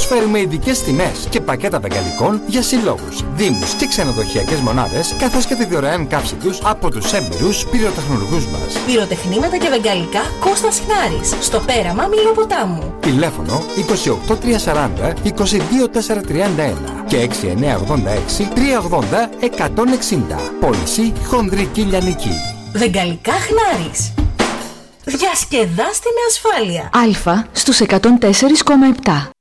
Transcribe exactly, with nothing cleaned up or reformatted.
Προσφέρουμε ειδικές τιμές και πακέτα βεγγαλικών για συλλόγους, δήμους και ξενοδοχειακές μονάδες, καθώς και τη δωρεάν καύση τους από τους έμπειρους πυροτεχνουργούς μας. Πυροτεχνήματα και βεγγαλικά Κώστας Χνάρης, στο πέραμα Μιλοποτάμου. Τηλέφωνο είκοσι οκτώ τριακόσια σαράντα είκοσι δύο τετρακόσια τριάντα ένα και έξι εννιά ογδόντα έξι τριακόσια ογδόντα εκατόν εξήντα. Πώληση χονδρική λιανική. Βεγγαλικά Χνάρης. Διασκεδάστε με ασφάλεια. Αλφα στους εκατόν τέσσερα κόμμα επτά.